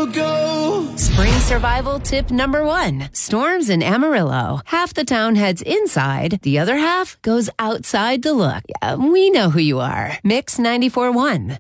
go. Spring survival tip number 1. Storms in Amarillo. Half the town heads inside, the other half goes outside to look. Yeah, we know who you are. Mix 94.1.